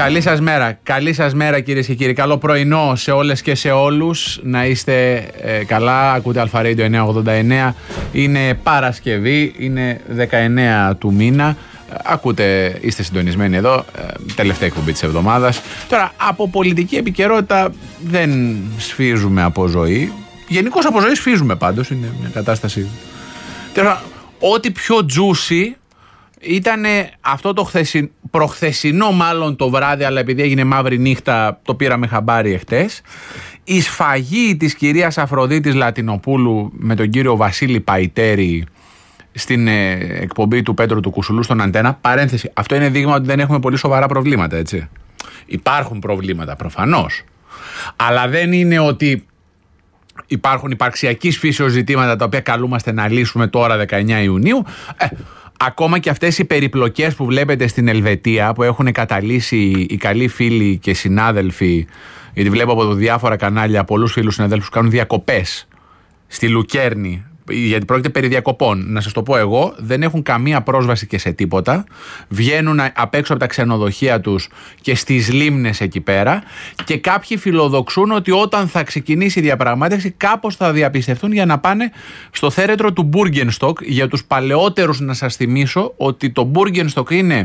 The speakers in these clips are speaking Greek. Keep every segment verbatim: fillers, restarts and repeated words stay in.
Καλή σας μέρα. Καλή σας μέρα, κυρίες και κύριοι. Καλό πρωινό σε όλες και σε όλους. Να είστε ε, καλά. Ακούτε Αλφα Radio εννιακόσια ογδόντα εννέα. Είναι Παρασκευή, είναι δεκαεννέα του μήνα. Ακούτε, είστε συντονισμένοι εδώ. Ε, τελευταία εκπομπή της εβδομάδας. Τώρα, από πολιτική επικαιρότητα δεν σφίζουμε από ζωή. Γενικώς από ζωή σφίζουμε πάντως. Είναι μια κατάσταση. Τώρα, ό,τι πιο juicy ήταν αυτό το χθεσι... προχθεσινό μάλλον το βράδυ, αλλά επειδή έγινε μαύρη νύχτα το πήραμε χαμπάρι εχθές, η σφαγή της κυρίας Αφροδίτης Λατινοπούλου με τον κύριο Βασίλη Παϊτέρη στην ε, εκπομπή του Πέτρου του Κουσουλού στον Αντένα. Παρένθεση, αυτό είναι δείγμα ότι δεν έχουμε πολύ σοβαρά προβλήματα, έτσι. Υπάρχουν προβλήματα προφανώς, αλλά δεν είναι ότι υπάρχουν υπαρξιακής φύσεως ζητήματα τα οποία καλούμαστε να λύσουμε τώρα δεκαεννέα Ιουνίου. Ε, Ακόμα και αυτές οι περιπλοκές που βλέπετε στην Ελβετία, που έχουν καταλύσει οι καλοί φίλοι και συνάδελφοι, γιατί βλέπω από διάφορα κανάλια πολλούς φίλους συναδέλφους που κάνουν διακοπές στη Λουκέρνη, γιατί πρόκειται περί διακοπών. Να σας το πω εγώ, δεν έχουν καμία πρόσβαση και σε τίποτα. Βγαίνουν απ' έξω από τα ξενοδοχεία τους και στις λίμνες εκεί πέρα. Και κάποιοι φιλοδοξούν ότι όταν θα ξεκινήσει η διαπραγμάτευση, κάπως θα διαπιστευτούν για να πάνε στο θέρετρο του Μπούργενστοκ. Για τους παλαιότερους, να σας θυμίσω ότι το Μπούργενστοκ είναι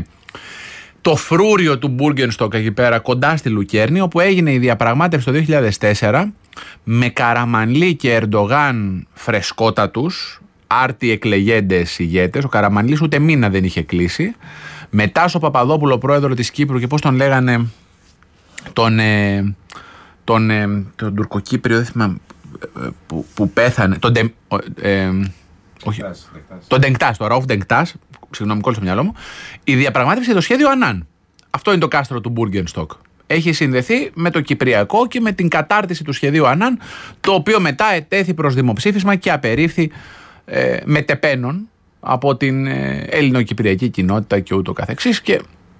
το φρούριο του Μπούργενστοκ εκεί πέρα, κοντά στη Λουκέρνη, όπου έγινε η διαπραγμάτευση το δύο χιλιάδες τέσσερα με Καραμανλή και Ερντογάν φρεσκότατους, άρτιοι εκλεγέντες ηγέτες. Ο Καραμανλής ούτε μήνα δεν είχε κλείσει. Μετά στο Παπαδόπουλο, πρόεδρο της Κύπρου, και πώς τον λέγανε, τον, ε, τον, ε, τον Τουρκοκύπριο, δεν θυμάμαι, που, που πέθανε, τον, ε, ε, όχι, τον Ντενκτάς, το Ραούφ Ντενκτάς, συγγνώμη, κόλλησε το μυαλό μου. Η διαπραγμάτευση για το σχέδιο Ανάν. Αυτό είναι το κάστρο του Μπούργενστοκ. Έχει συνδεθεί με το Κυπριακό και με την κατάρτιση του σχεδίου Ανάν, το οποίο μετά ετέθη προς δημοψήφισμα και απερίφθη ε, με τεπένων από την ε, ελληνοκυπριακή κοινότητα και ούτω καθεξής, και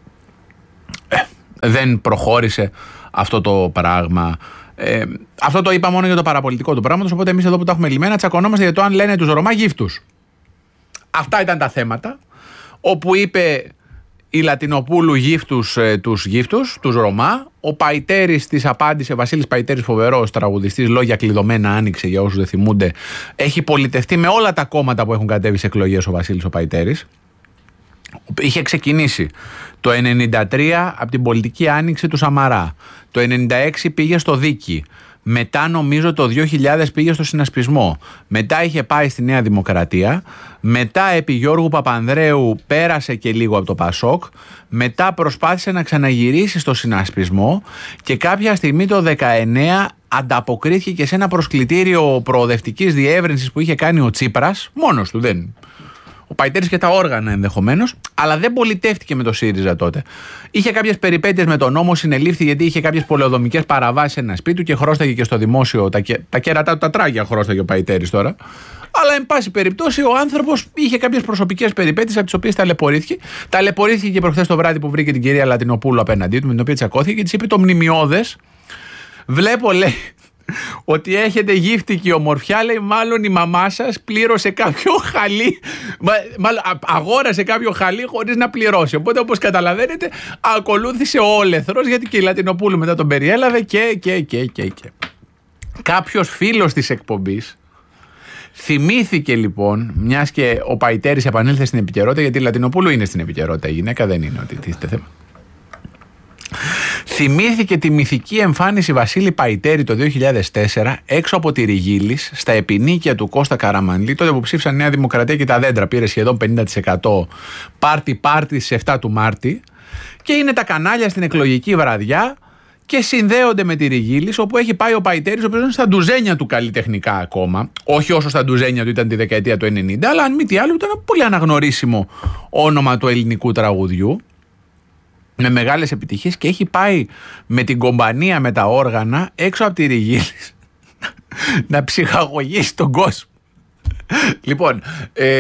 ε, δεν προχώρησε αυτό το πράγμα. Ε, αυτό το είπα μόνο για το παραπολιτικό του πράγματος, οπότε εμείς εδώ που τα έχουμε λυμμένα τσακωνόμαστε για το αν λένε τους Ρωμά γύφτους. Αυτά ήταν τα θέματα, όπου είπε η Λατινοπούλου γύφτους ε, τους γύφτους, τους Ρωμά. Ο Παϊτέρης της απάντησε, Βασίλης Παϊτέρης, φοβερός τραγουδιστής, λόγια κλειδωμένα άνοιξε για όσους δεν θυμούνται. Έχει πολιτευτεί με όλα τα κόμματα που έχουν κατέβει σε εκλογές ο Βασίλης ο Παϊτέρης. Είχε ξεκινήσει το ενενήντα τρία από την πολιτική άνοιξη του Σαμαρά. Το ενενήντα έξι πήγε στο Δίκη. Μετά νομίζω το δύο χιλιάδες πήγε στο συνασπισμό. Μετά είχε πάει στη Νέα Δημοκρατία. Μετά επί Γιώργου Παπανδρέου πέρασε και λίγο από το Πασόκ. Μετά προσπάθησε να ξαναγυρίσει στο συνασπισμό και κάποια στιγμή το δεκαεννέα ανταποκρίθηκε και σε ένα προσκλητήριο προοδευτικής διεύρυνσης που είχε κάνει ο Τσίπρας. Μόνος του, δεν. Ο Παϊτέρης και τα όργανα ενδεχομένως, αλλά δεν πολιτεύτηκε με το ΣΥΡΙΖΑ τότε. Είχε κάποιες περιπέτειες με τον νόμο, συνελήφθη γιατί είχε κάποιες πολεοδομικές παραβάσεις σε ένα σπίτι του και χρώσταγε και στο δημόσιο τα, τα κέρατά του, τα τράγια χρώσταγε ο Παϊτέρης τώρα. Αλλά εν πάση περιπτώσει ο άνθρωπος είχε κάποιες προσωπικές περιπέτειες από τις οποίες ταλαιπωρήθηκε. Ταλαιπωρήθηκε και προχθές το βράδυ που βρήκε την κυρία Λατινοπούλου απέναντί του, με την οποία τσακώθηκε και της είπε το μνημειώδες. Βλέπω, λέει, ότι έχετε γύφτικη ομορφιά, λέει, μάλλον η μαμά σας πλήρωσε κάποιο χαλί, μάλλον αγόρασε κάποιο χαλί χωρίς να πληρώσει. Οπότε, όπως καταλαβαίνετε, ακολούθησε ο όλεθρος, γιατί και η Λατινοπούλου μετά τον περιέλαβε και, και, και, και, και. Κάποιος φίλος της εκπομπής θυμήθηκε λοιπόν, μιας και ο Παϊτέρης επανήλθε στην επικαιρότητα, γιατί η Λατινοπούλου είναι στην επικαιρότητα, η γυναίκα δεν είναι ότι τίθεται θέμα. Θυμήθηκε τη μυθική εμφάνιση Βασίλη Παϊτέρη το δύο χιλιάδες τέσσερα έξω από τη Ριγίλης, στα επινίκια του Κώστα Καραμανλή, τότε που ψήφισαν Νέα Δημοκρατία και τα δέντρα, πήρε σχεδόν πενήντα τοις εκατό πάρτι πάρτι στις εφτά του Μάρτη, και είναι τα κανάλια στην εκλογική βραδιά και συνδέονται με τη Ριγίλης, όπου έχει πάει ο Παϊτέρης, ο οποίος είναι στα ντουζένια του καλλιτεχνικά ακόμα, όχι όσο στα ντουζένια του ήταν τη δεκαετία του ενενήντα, αλλά αν μη τι άλλο ήταν ένα πολύ αναγνωρίσιμο όνομα του ελληνικού τραγουδιού, με μεγάλες επιτυχίες, και έχει πάει με την κομπανία, με τα όργανα, έξω από τη Ριγίλης να ψυχαγωγήσει τον κόσμο. Λοιπόν, ε,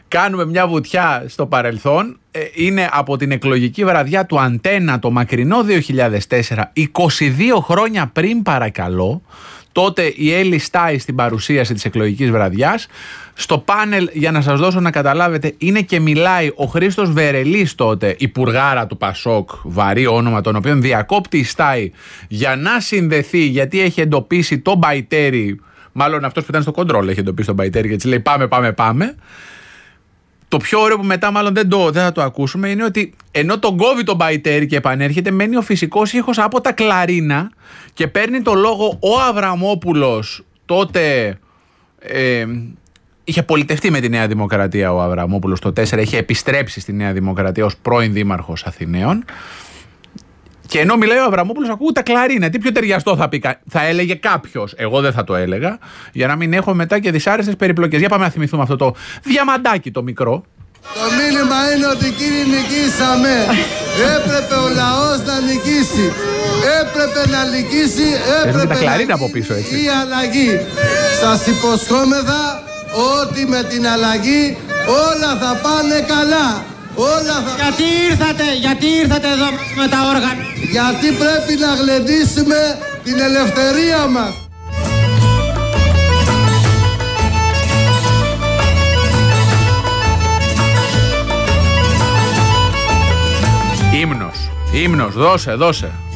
κάνουμε μια βουτιά στο παρελθόν. Είναι από την εκλογική βραδιά του Αντένα το μακρινό δύο χιλιάδες τέσσερα, είκοσι δύο χρόνια πριν παρακαλώ. Τότε η Έλλη Στάι στην παρουσίαση της εκλογικής βραδιάς. Στο πάνελ, για να σας δώσω να καταλάβετε, είναι και μιλάει ο Χρήστος Βερελής τότε, υπουργάρα του Πασόκ, βαρύ όνομα, τον οποίον διακόπτει η Στάι για να συνδεθεί, γιατί έχει εντοπίσει τον Μπαϊτέρη, μάλλον αυτός που ήταν στο κοντρόλ έχει εντοπίσει τον Μπαϊτέρη και έτσι λέει πάμε, πάμε, πάμε. Το πιο ωραίο που μετά μάλλον δεν, το, δεν θα το ακούσουμε είναι ότι ενώ τον κόβει τον Μπαϊτέρη και επανέρχεται, μένει ο φυσικός ήχος από τα κλαρίνα και παίρνει το λόγο ο Αβραμόπουλος. Τότε ε, είχε πολιτευτεί με τη Νέα Δημοκρατία ο Αβραμόπουλος το τέσσερα, είχε επιστρέψει στη Νέα Δημοκρατία ως πρώην δήμαρχος Αθηναίων. Και ενώ μιλάει ο Αβραμόπουλος, ακούω τα κλαρίνα. Τι πιο ταιριαστό θα πει, θα έλεγε κάποιος. Εγώ δεν θα το έλεγα, για να μην έχω μετά και δυσάρεστες περιπλοκές. Για πάμε να θυμηθούμε αυτό το διαμαντάκι το μικρό. Το μήνυμα είναι ότι κύριοι νικήσαμε. Έπρεπε ο λαός να νικήσει. Έπρεπε να νικήσει. Έπρεπε τα κλαρίνα να από πίσω, έτσι. η αλλαγή. Σας υποσχόμεθα ότι με την αλλαγή όλα θα πάνε καλά. Όλα θα... Γιατί ήρθατε, γιατί ήρθατε εδώ με τα όργανα? Γιατί πρέπει να γλεντήσουμε την ελευθερία μας. Ύμνος, ύμνος, δώσε, δώσε.